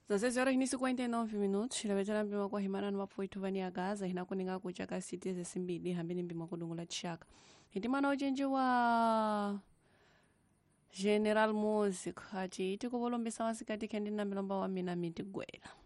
16 horas e 59 minutos ilavecera mpima kwa himana numapoithu vani akaza hinakuninga kucha ka city zesimbili hambeni mpima kudungula tshaka hitimana ujenji wa General Music ati iti kuvolombesa wasikati kendi na milomba wa mina miti gwela